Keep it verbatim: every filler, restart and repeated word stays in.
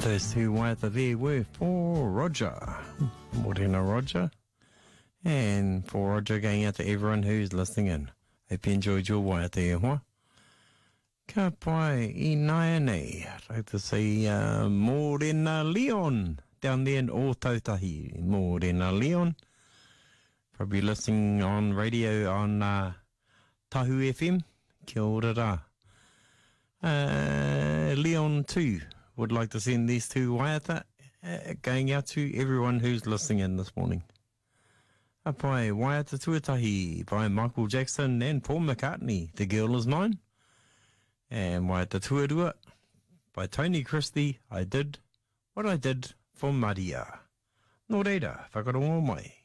Those two waiata there were for Roger. Morena Roger. And for Roger, going out to everyone who's listening in. Hope you enjoyed your waiata e hoa. Ka pai I nai nei. I'd like to say uh, Morena Leon down there in Ōtautahi. Morena Leon. Probably listening on radio on uh, Tahu F M. Kia ora rā. Uh, Leon too would like to send these two waiata uh, going out to everyone who's listening in this morning. A pai waiata tuatahi by Michael Jackson and Paul McCartney, The Girl Is Mine. And waiata tuarua by Tony Christie, I Did What I Did for Maria. Nō reira, whakarongo mai.